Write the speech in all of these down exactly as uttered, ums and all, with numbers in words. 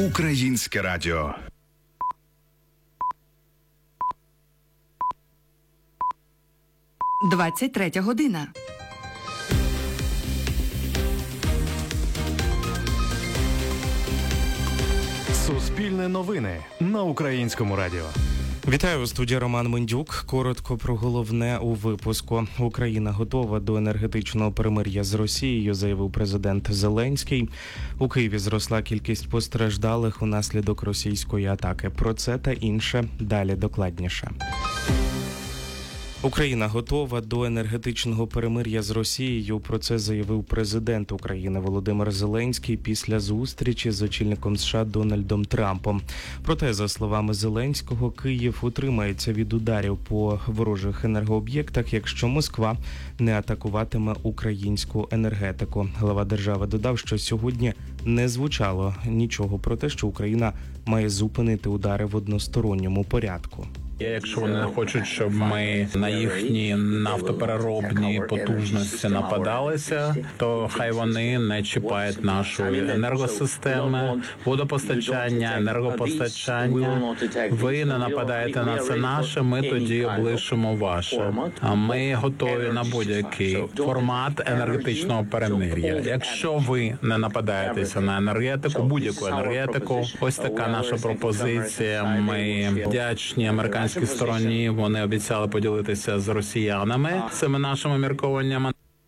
Українське радіо. двадцять третя година. Суспільне новини на Українському радіо. Вітаю, у студії Роман Мендюк. Коротко про головне у випуску. Україна готова до енергетичного перемир'я з Росією, заявив президент Зеленський. У Києві зросла кількість постраждалих унаслідок російської атаки. Про це та інше далі докладніше. Україна готова до енергетичного перемир'я з Росією. Про це заявив президент України Володимир Зеленський після зустрічі з очільником США Дональдом Трампом. Проте, за словами Зеленського, Київ утримається від ударів по ворожих енергооб'єктах, якщо Москва не атакуватиме українську енергетику. Глава держави додав, що сьогодні не звучало нічого про те, що Україна має зупинити удари в односторонньому порядку. Якщо вони не хочуть, щоб ми на їхні нафтопереробні потужності нападалися, то хай вони не чіпають нашу енергосистему, водопостачання, енергопостачання. Ви не нападаєте на це наше, ми тоді облишимо ваше. А ми готові на будь-який формат енергетичного перемир'я. Якщо ви не нападаєтеся на енергетику, будь-яку енергетику, ось така наша пропозиція. Ми вдячні американській стороні, вони обіцяли поділитися з росіянами цими нашими міркуваннями.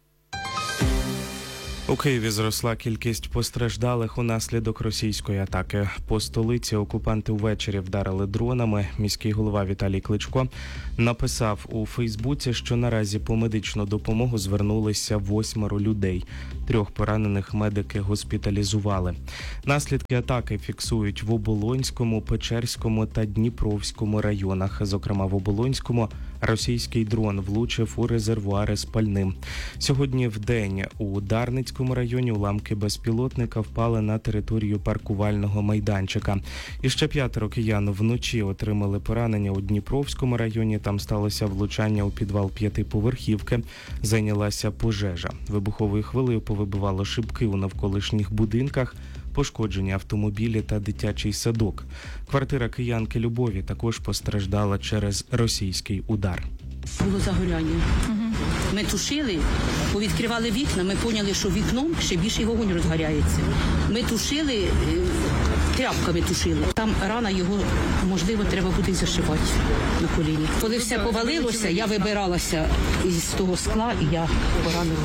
У Києві зросла кількість постраждалих унаслідок російської атаки. По столиці окупанти ввечері вдарили дронами. Міський голова Віталій Кличко написав у Фейсбуці, що наразі по медичну допомогу звернулися восьмеро людей. Трьох поранених медики госпіталізували. Наслідки атаки фіксують в Оболонському, Печерському та Дніпровському районах. Зокрема, в Оболонському російський дрон влучив у резервуари з пальним. Сьогодні вдень у Дарницькому районі уламки безпілотника впали на територію паркувального майданчика. І ще п'ятеро киян вночі отримали поранення у Дніпровському районі. Там сталося влучання у підвал п'ятиповерхівки. Зайнялася пожежа. Вибуховою хвилею повибивало шибки у навколишніх будинках, пошкоджені автомобілі та дитячий садок. Квартира киянки Любові також постраждала через російський удар. Було загоряння. Ми тушили, повідкривали вікна, ми поняли, що вікном ще більший вогонь розгоряється. Ми тушили, тряпками тушили. Там рана, його, можливо, треба буде зашивати на коліні. Коли все повалилося, я вибиралася із того скла і я поранила.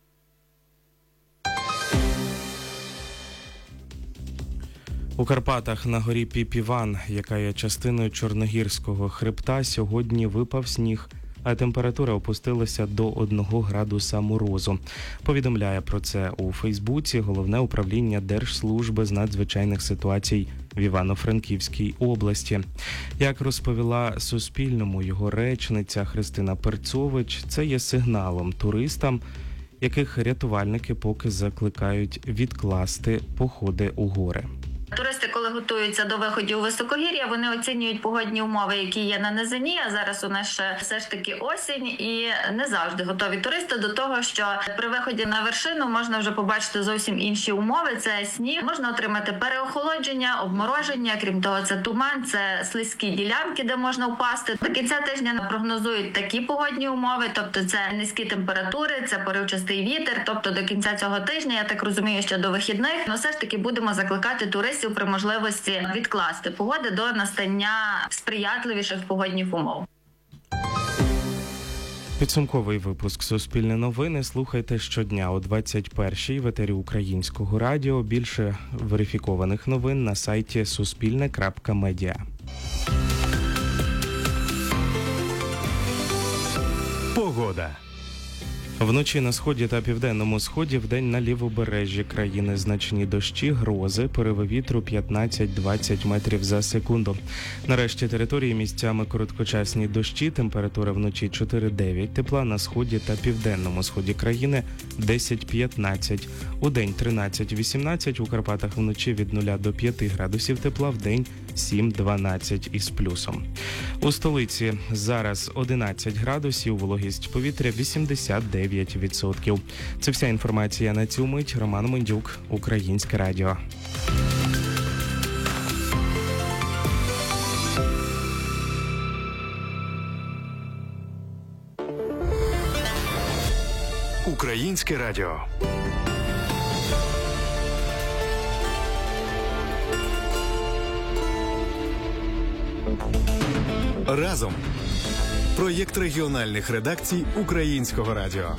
У Карпатах на горі Піпіван, яка є частиною Чорногірського хребта, сьогодні випав сніг, а температура опустилася до одного градуса морозу. Повідомляє про це у Фейсбуці Головне управління Держслужби з надзвичайних ситуацій в Івано-Франківській області. Як розповіла Суспільному його речниця Христина Перцович, це є сигналом туристам, яких рятувальники поки закликають відкласти походи у гори. Туристи, коли готуються до виходів у високогір'я, вони оцінюють погодні умови, які є на низині, а зараз у нас ще все ж таки осінь, і не завжди готові туристи до того, що при виході на вершину можна вже побачити зовсім інші умови. Це сніг, можна отримати переохолодження, обмороження, крім того, це туман, це слизькі ділянки, де можна впасти. До кінця тижня прогнозують такі погодні умови, тобто це низькі температури, це поривчастий вітер, тобто до кінця цього тижня, я так розумію, що до вихідних, але все ж таки будемо закликати туристів при можливості відкласти погоди до настання сприятливіших погодних умов. Підсумковий випуск «Суспільне новини» слухайте щодня о двадцять першій в етері Українського радіо. Більше верифікованих новин на сайті суспільне крапка медіа. Погода. Вночі на сході та південному сході, вдень на лівобережжі країни значні дощі, грози, пориви вітру п'ятнадцять-двадцять метрів за секунду. На решті території місцями короткочасні дощі, температура вночі чотири-дев'ять тепла, на сході та південному сході країни десять-п'ятнадцять. Удень тринадцять-вісімнадцять, у Карпатах вночі від нуля до п'яти градусів тепла, вдень сім-дванадцять із плюсом. У столиці зараз одинадцять градусів, вологість повітря вісімдесят дев'ять відсотків. Це вся інформація на цю мить. Роман Мендюк, Українське радіо. Українське радіо. Разом. Проєкт регіональних редакцій Українського радіо.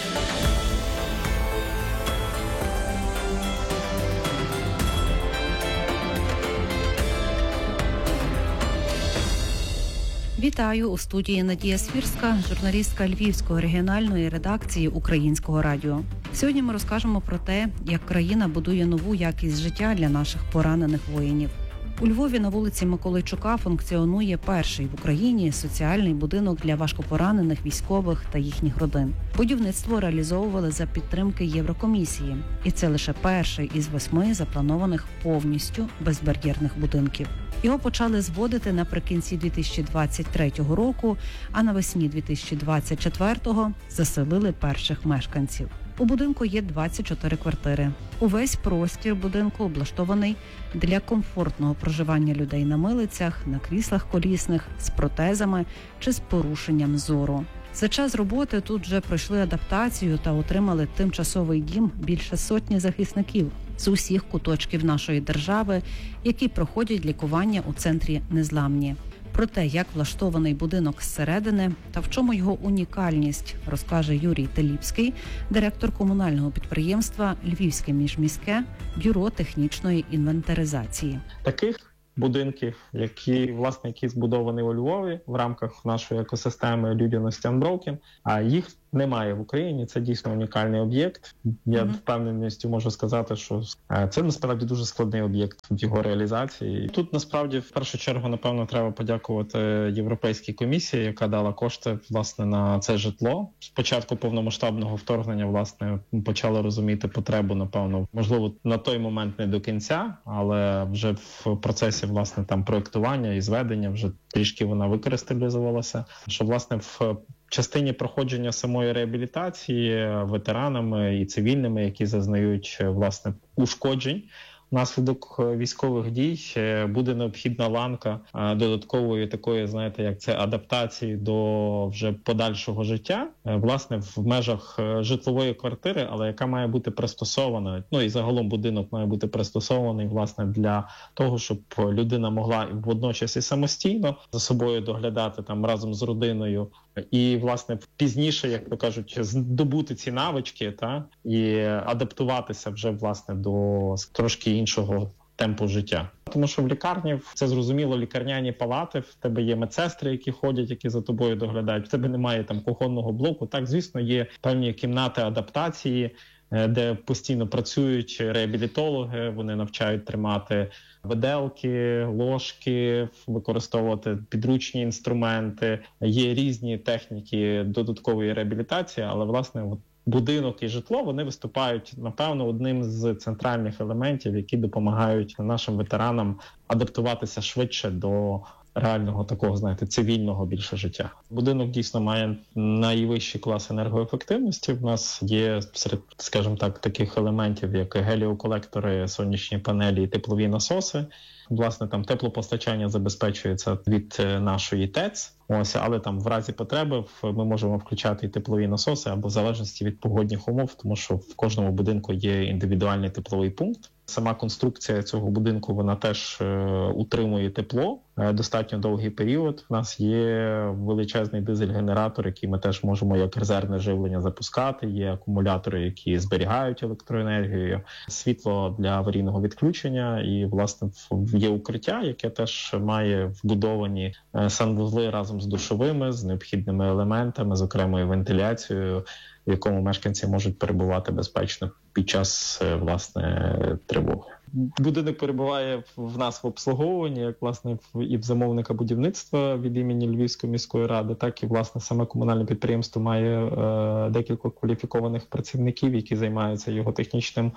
Вітаю у студії Надія Свірська, журналістка Львівської регіональної редакції Українського радіо. Сьогодні ми розкажемо про те, як країна будує нову якість життя для наших поранених воїнів. У Львові на вулиці Миколайчука функціонує перший в Україні соціальний будинок для важкопоранених військових та їхніх родин. Будівництво реалізовували за підтримки Єврокомісії. І це лише перший із восьми запланованих повністю безбар'єрних будинків. Його почали зводити наприкінці дві тисячі двадцять третього року, а навесні дві тисячі двадцять четвертого заселили перших мешканців. У будинку є двадцять чотири квартири. Увесь простір будинку облаштований для комфортного проживання людей на милицях, на кріслах колісних, з протезами чи з порушенням зору. За час роботи тут вже пройшли адаптацію та отримали тимчасовий дім більше сотні захисників з усіх куточків нашої держави, які проходять лікування у центрі «Незламні». Про те, як влаштований будинок зсередини та в чому його унікальність, розкаже Юрій Теліпський, директор комунального підприємства «Львівське міжміське бюро технічної інвентаризації». Таких будинків, які, власне, які збудовані у Львові в рамках нашої екосистеми людяності Unbroken, а їх немає в Україні. Це дійсно унікальний об'єкт. Я mm-hmm. впевненістю можу сказати, що це насправді дуже складний об'єкт в його реалізації. Тут насправді в першу чергу, напевно, треба подякувати Європейській комісії, яка дала кошти, власне, на це житло. Спочатку повномасштабного вторгнення, власне, почали розуміти потребу, напевно, можливо, на той момент не до кінця, але вже в процесі, власне, там проєктування і зведення вже трішки вона викристалізувалася. Що, власне, в частині проходження самої реабілітації ветеранами і цивільними, які зазнають, власне, ушкоджень внаслідок військових дій, буде необхідна ланка додаткової такої, знаєте, як це адаптації до вже подальшого життя, власне, в межах житлової квартири, але яка має бути пристосована, ну і загалом будинок має бути пристосований, власне, для того, щоб людина могла водночас і самостійно за собою доглядати там разом з родиною, і, власне, пізніше, як то кажуть, здобути ці навички, та, і адаптуватися вже, власне, до трошки іншого темпу життя. Тому що в лікарні, це зрозуміло, лікарняні палати, в тебе є медсестри, які ходять, які за тобою доглядають, в тебе немає там кухонного блоку. Так, звісно, є певні кімнати адаптації, де постійно працюють реабілітологи, вони навчають тримати виделки, ложки, використовувати підручні інструменти. Є різні техніки додаткової реабілітації, але, власне, от будинок і житло, вони виступають, напевно, одним з центральних елементів, які допомагають нашим ветеранам адаптуватися швидше до реального такого, знаєте, цивільного більше життя. Будинок дійсно має найвищий клас енергоефективності. В нас є серед, скажімо так, таких елементів, як геліоколектори, сонячні панелі і теплові насоси. Власне, там теплопостачання забезпечується від нашої ТЕЦ. Ось, але там в разі потреби ми можемо включати і теплові насоси або в залежності від погодних умов, тому що в кожному будинку є індивідуальний тепловий пункт. Сама конструкція цього будинку, вона теж е, утримує тепло е, достатньо довгий період. У нас є величезний дизель-генератор, який ми теж можемо як резервне живлення запускати. Є акумулятори, які зберігають електроенергію, світло для аварійного відключення і, власне, є укриття, яке теж має вбудовані е, санвузли разом з душовими, з необхідними елементами, з окремою вентиляцією, в якому мешканці можуть перебувати безпечно під час, власне, тривоги. Будинок перебуває в нас в обслуговуванні, як, власне, і в замовника будівництва від імені Львівської міської ради, так і, власне, саме комунальне підприємство має е, декілька кваліфікованих працівників, які займаються його технічним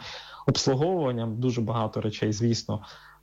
обслуговуванням. Дуже багато речей, звісно,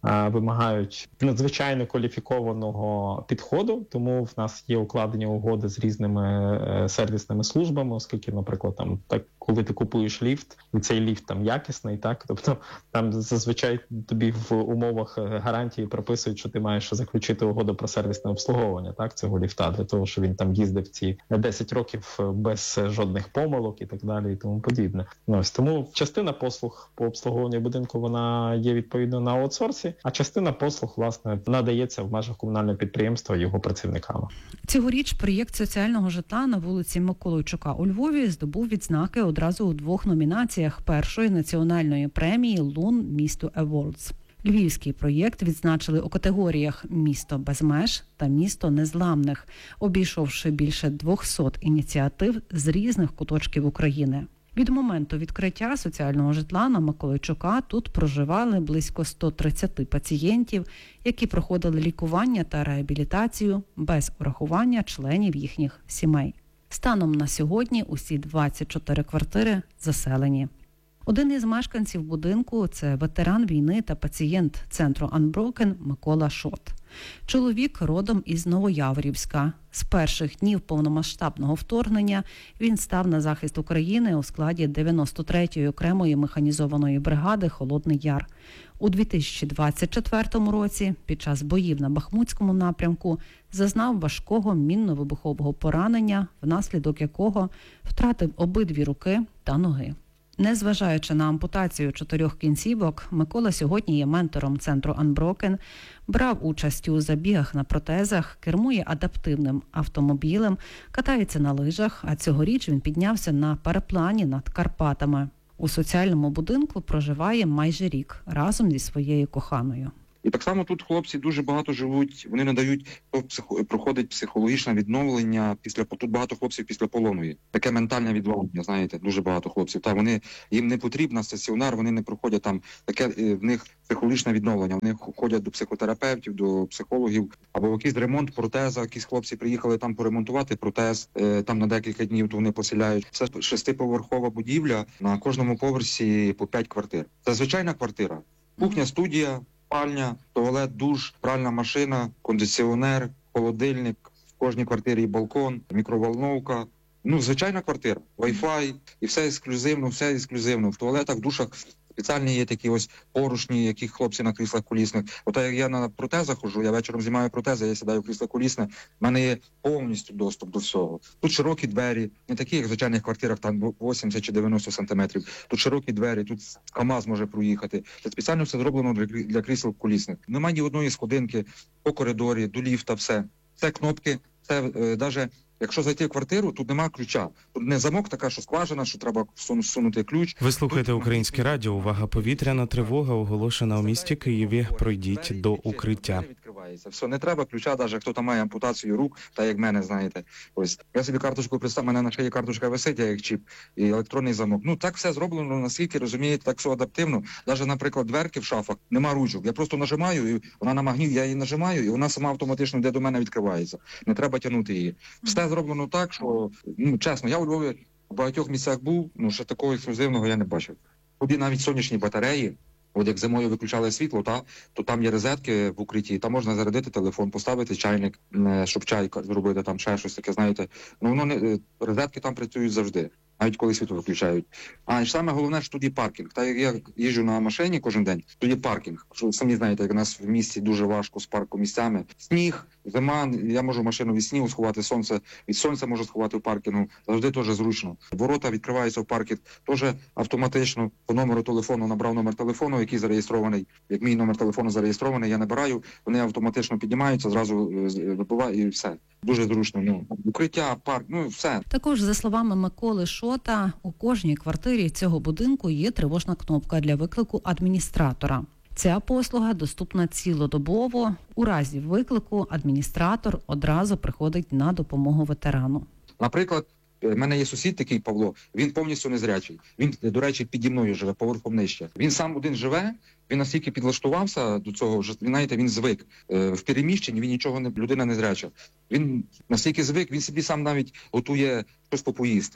вимагають надзвичайно кваліфікованого підходу, тому в нас є укладені угоди з різними сервісними службами, оскільки, наприклад, там так, коли ти купуєш ліфт, і цей ліфт там якісний, так, тобто там зазвичай тобі в умовах гарантії прописують, що ти маєш заключити угоду про сервісне обслуговування, так, цього ліфта, для того, щоб він там їздив ці десять років без жодних помилок і так далі, і тому подібне. Ось тому частина послуг по обслуговуванню будинку, вона є відповідно на аутсорсі, а частина послуг, власне, надається в межах комунального підприємства його працівниками. Цьогоріч проєкт соціального житла на вулиці Миколайчука у Львові здобув відзнаки одразу у двох номінаціях першої національної премії «Лун Місту Awards». Львівський проєкт відзначили у категоріях «Місто без меж» та «Місто незламних», обійшовши більше двохсот ініціатив з різних куточків України. Від моменту відкриття соціального житла на Миколайчука тут проживали близько сто тридцять пацієнтів, які проходили лікування та реабілітацію без урахування членів їхніх сімей. Станом на сьогодні усі двадцять чотири квартири заселені. Один із мешканців будинку – це ветеран війни та пацієнт центру Unbroken Микола Шот. Чоловік родом із Новояворівська. З перших днів повномасштабного вторгнення він став на захист України у складі дев'яносто третьої окремої механізованої бригади «Холодний Яр». У дві тисячі двадцять четвертому році під час боїв на Бахмутському напрямку зазнав важкого мінно-вибухового поранення, внаслідок якого втратив обидві руки та ноги. Незважаючи на ампутацію чотирьох кінцівок, Микола сьогодні є ментором центру Unbroken, брав участь у забігах на протезах, кермує адаптивним автомобілем, катається на лижах, а цьогоріч він піднявся на параплані над Карпатами. У соціальному будинку проживає майже рік разом зі своєю коханою. І так само тут хлопці дуже багато живуть, вони надають, хто психо, проходить психологічне відновлення після, тут багато хлопців після полону є. Таке ментальне відновлення, знаєте, дуже багато хлопців. Та вони, їм не потрібно стаціонар, вони не проходять там, таке в них психологічне відновлення. Вони ходять до психотерапевтів, до психологів, або якийсь ремонт протеза, якісь хлопці приїхали там поремонтувати протез, там на декілька днів, то вони поселяють. Це шестиповерхова будівля, на кожному поверсі по п'ять квартир. Це звичайна квартира, кухня, студія, спальня, туалет, душ, пральна машина, кондиціонер, холодильник, в кожній квартирі балкон, мікроволновка. Ну, звичайна квартира, Wi-Fi, і все ексклюзивно, все ексклюзивно. В туалетах, в душах спеціальні є такі ось поручні, які хлопці на кріслах колісних. От як я на протезах хожу, я вечором знімаю протези, я сідаю в крісло колісне, в мене є повністю доступ до всього. Тут широкі двері, не такі, як в звичайних квартирах, там вісімдесят чи дев'яносто сантиметрів. Тут широкі двері, тут КАМАЗ може проїхати. Це спеціально все зроблено для, для крісел колісних. Немає ні одної сходинки по коридорі, до ліфта, все. Це кнопки, це е, навіть... Якщо зайти в квартиру, тут нема ключа. Тут не замок така, що скважина, що треба всунути ключ. Ви слухаєте Українське радіо. Увага, повітряна тривога оголошена у місті Києві. Пройдіть до укриття. Все, не треба ключа, навіть хто там має ампутацію рук, та як мене, знаєте. Ось я собі карточку представ, мене на шиї карточка висить, як чіп, і електронний замок. Ну так все зроблено, наскільки розумієте, так все адаптивно. Навіть, наприклад, дверки в шафах нема ручок. Я просто нажимаю, і вона на магніт, я її нажимаю, і вона сама автоматично йде до мене, відкривається. Не треба тягнути її. Все зроблено так, що, ну, чесно, я у Львові в багатьох місцях був, ну, ще такого ексклюзивного я не бачив. Туди навіть сонячні батареї, от як зимою виключали світло, та, то там є розетки в укритті, там можна зарядити телефон, поставити чайник, щоб чай зробити, там ще щось таке, знаєте. Ну, воно не, розетки там працюють завжди, навіть коли світло виключають. А саме головне, що тут є паркінг. Та як я їжджу на машині кожен день, тут є паркінг. Що, самі знаєте, як у нас в місті дуже важко з паркомісцями. Сніг, зима, я можу машину від снігу сховати, сонце, від сонця можу сховати в паркінгу. Завжди теж зручно. Ворота відкриваються в паркінг, теж автоматично по номеру телефону набрав номер телефону, який зареєстрований. Як мій номер телефону зареєстрований, я набираю, вони автоматично піднімаються, зразу вибиваю і все. Дуже зручно. Ну, укриття, парк, ну все. Також, за словами Миколи Шота, у кожній квартирі цього будинку є тривожна кнопка для виклику адміністратора. Ця послуга доступна цілодобово. У разі виклику адміністратор одразу приходить на допомогу ветерану. Наприклад, в мене є сусід такий, Павло, він повністю незрячий. Він, до речі, піді мною живе, поверхом нижче. Він сам один живе, він настільки підлаштувався до цього, що, знаєте, він звик. В переміщенні він нічого не, людина незряча. Він настільки звик, він собі сам навіть готує щось попоїсти.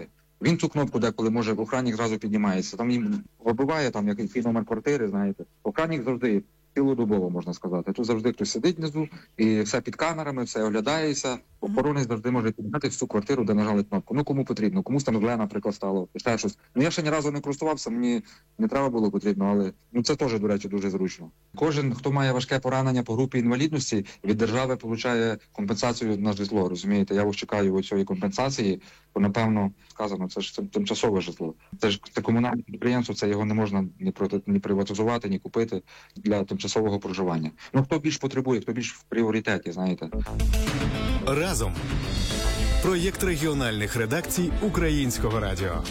Він цю кнопку деколи може, охранник зразу піднімається. Там їм вибиває, там який номер квартири, знаєте. Охранник завжди цілодобово, можна сказати. Тут завжди хтось сидить внизу, і все під камерами, все оглядається. Охоронець завжди може підняти в цю квартиру, де нажали кнопку. Ну, кому потрібно. Комусь там зле, наприклад, стало. Ще щось. Ну, я ще ні разу не користувався, мені не треба було потрібно, але ну, це теж, до речі, дуже зручно. Кожен, хто має важке поранення по групі інвалідності, від держави отримує компенсацію на житло, розумієте? Я ось чекаю цієї компенсації, бо, напевно, сказано, це ж тимчасове житло. Це ж це комунальне підприємство, це його не можна ні, проти, ні приватизувати, ні купити для тимчасового проживання. Ну, хто більш потребує, хто більш в пріоритеті, знаєте. Разом. Проєкт регіональних редакцій Українського радіо.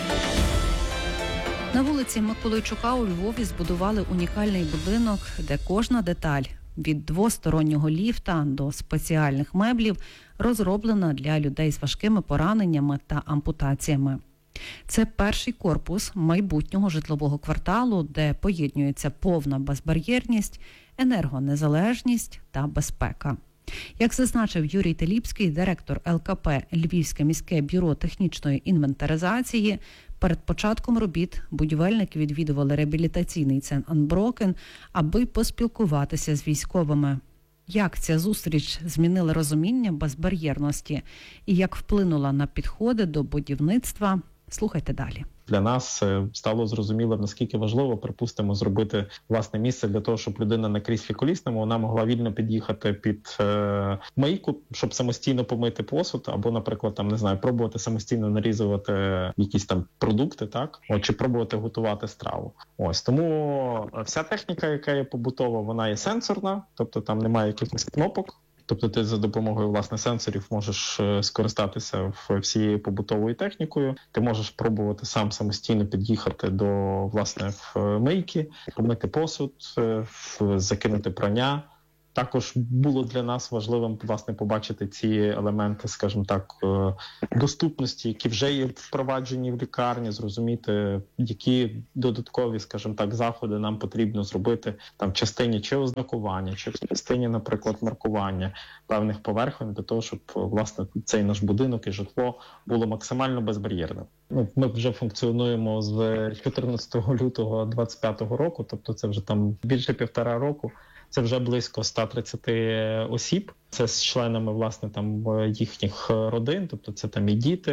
На вулиці Миколайчука у Львові збудували унікальний будинок, де кожна деталь від двостороннього ліфта до спеціальних меблів розроблена для людей з важкими пораненнями та ампутаціями. Це перший корпус майбутнього житлового кварталу, де поєднується повна безбар'єрність, енергонезалежність та безпека. Як зазначив Юрій Теліпський, директор ел ка пе «Львівське міське бюро технічної інвентаризації», перед початком робіт будівельники відвідували реабілітаційний центр Unbroken, аби поспілкуватися з військовими. Як ця зустріч змінила розуміння безбар'єрності і як вплинула на підходи до будівництва, слухайте далі. Для нас стало зрозуміло, наскільки важливо, припустимо, зробити власне місце для того, щоб людина на кріслі колісному, вона могла вільно під'їхати під е, мийку, щоб самостійно помити посуд, або, наприклад, там, не знаю, пробувати самостійно нарізувати якісь там продукти, так? От, чи пробувати готувати страву. Ось, тому вся техніка, яка є побутова, вона є сенсорна, тобто там немає якихось кнопок. Тобто ти за допомогою, власне, сенсорів можеш скористатися всією побутовою технікою. Ти можеш пробувати сам самостійно під'їхати до, власне, в мийки, помити посуд, закинути прання. Також було для нас важливим, власне, побачити ці елементи, скажімо так, доступності, які вже є впроваджені в лікарні, зрозуміти, які додаткові, скажімо так, заходи нам потрібно зробити там в частині чи ознакування, чи в частині, наприклад, маркування певних поверхонь для того, щоб, власне, цей наш будинок і житло було максимально безбар'єрним. Ну, ми вже функціонуємо з чотирнадцятого лютого двадцять п'ятого року, тобто це вже там більше півтора року. Це вже близько сто тридцять осіб. Це з членами, власне, там їхніх родин, тобто це там і діти,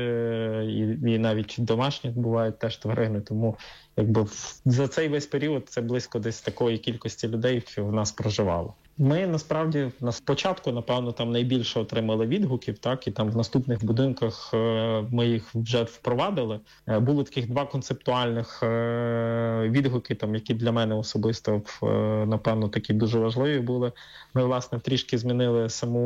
і, і навіть домашні бувають теж тварини. Тому якби за цей весь період це близько десь такої кількості людей, що в нас проживало. Ми насправді на спочатку, напевно, там найбільше отримали відгуків, так, і там в наступних будинках ми їх вже впровадили. Були таких два концептуальних відгуки, там, які для мене особисто, напевно, такі дуже важливі були. Ми, власне, трішки змінили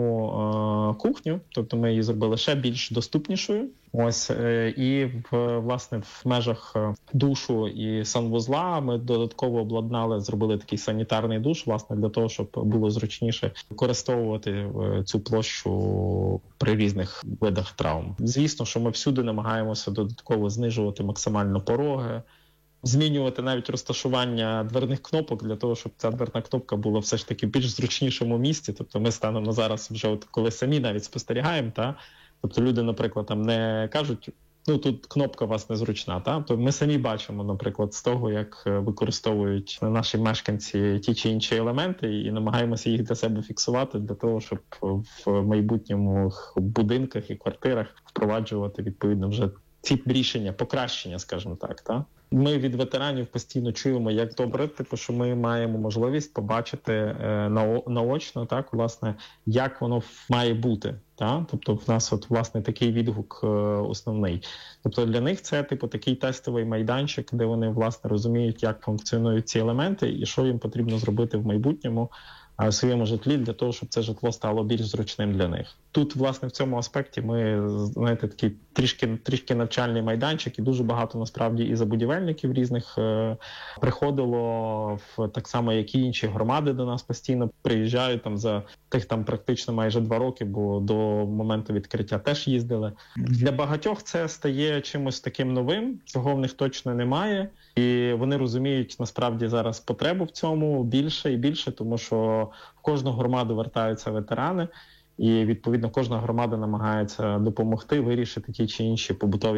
саму кухню, тобто ми її зробили ще більш доступнішою. Ось, і в, власне, в межах душу і санвузла ми додатково обладнали, зробили такий санітарний душ, власне, для того, щоб було зручніше використовувати цю площу при різних видах травм. Звісно, що ми всюди намагаємося додатково знижувати максимально пороги, змінювати навіть розташування дверних кнопок для того, щоб ця дверна кнопка була все ж таки в більш зручнішому місці. Тобто ми станом на зараз вже, от коли самі навіть спостерігаємо, та, тобто люди, наприклад, там не кажуть, ну тут кнопка у вас незручна, та? То ми самі бачимо, наприклад, з того, як використовують наші мешканці ті чи інші елементи і намагаємося їх для себе фіксувати, для того, щоб в майбутньому будинках і квартирах впроваджувати, відповідно, вже ці рішення, покращення, скажімо так, та? Ми від ветеранів постійно чуємо, як добре, типу, що ми маємо можливість побачити е, на, наочно, так, власне, як воно має бути. Та? Тобто в нас от, власне, такий відгук е, основний. Тобто для них це типу такий тестовий майданчик, де вони, власне, розуміють, як функціонують ці елементи і що їм потрібно зробити в майбутньому в своєму житлі для того, щоб це житло стало більш зручним для них. Тут, власне, в цьому аспекті ми, знаєте, такий трішки, трішки навчальний майданчик, і дуже багато, насправді, і забудівельників різних е, приходило, в, так само, як і інші громади до нас постійно приїжджають там за тих там практично майже два роки, бо до моменту відкриття теж їздили. Для багатьох це стає чимось таким новим, цього в них точно немає, і вони розуміють, насправді, зараз потребу в цьому більше і більше, тому що в кожну громаду вертаються ветерани, і, відповідно, кожна громада намагається допомогти вирішити ті чи інші побутові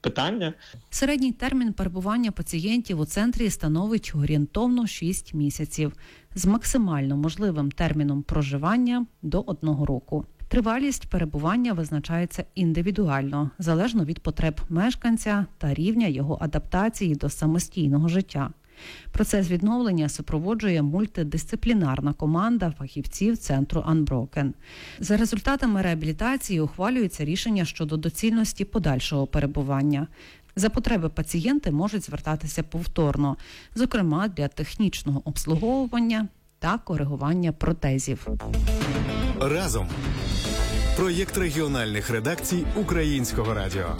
питання. Середній термін перебування пацієнтів у центрі становить орієнтовно шість місяців з максимально можливим терміном проживання до одного року. Тривалість перебування визначається індивідуально, залежно від потреб мешканця та рівня його адаптації до самостійного життя. Процес відновлення супроводжує мультидисциплінарна команда фахівців центру Unbroken. За результатами реабілітації ухвалюється рішення щодо доцільності подальшого перебування. За потреби пацієнти можуть звертатися повторно, зокрема для технічного обслуговування та коригування протезів. Разом. Проєкт регіональних редакцій Українського радіо.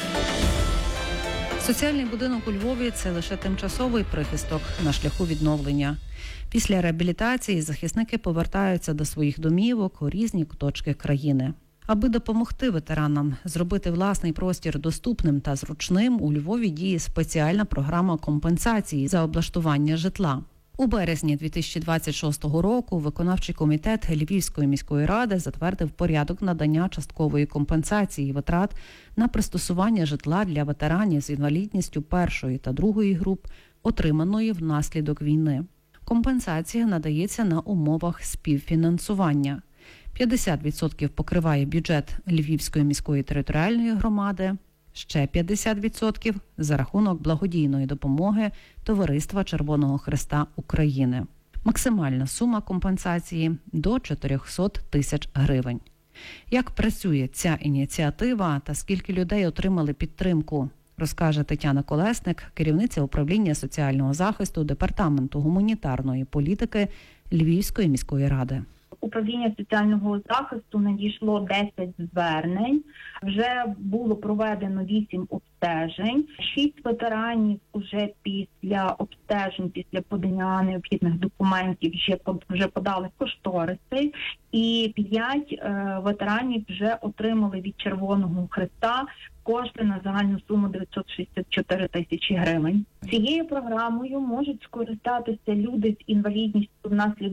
Соціальний будинок у Львові – це лише тимчасовий прихисток на шляху відновлення. Після реабілітації захисники повертаються до своїх домівок у різні куточки країни. Аби допомогти ветеранам зробити власний простір доступним та зручним, у Львові діє спеціальна програма компенсації за облаштування житла. У березні дві тисячі двадцять шостого року виконавчий комітет Львівської міської ради затвердив порядок надання часткової компенсації витрат на пристосування житла для ветеранів з інвалідністю першої та другої груп, отриманої внаслідок війни. Компенсація надається на умовах співфінансування. п'ятдесят відсотків покриває бюджет Львівської міської територіальної громади, ще п'ятдесят відсотків за рахунок благодійної допомоги Товариства Червоного Хреста України. Максимальна сума компенсації – до чотириста тисяч гривень. Як працює ця ініціатива та скільки людей отримали підтримку, розкаже Тетяна Колесник, керівниця управління соціального захисту Департаменту гуманітарної політики Львівської міської ради. Управління соціального захисту надійшло десять звернень, вже було проведено вісім обстежень. Шість ветеранів уже після обстежень, після подання необхідних документів вже, вже подали кошториси, і п'ять е, ветеранів вже отримали від Червоного Хреста кошти на загальну суму дев'ятсот шістдесят чотири тисячі гривень. Цією програмою можуть скористатися люди з інвалідністю внаслідок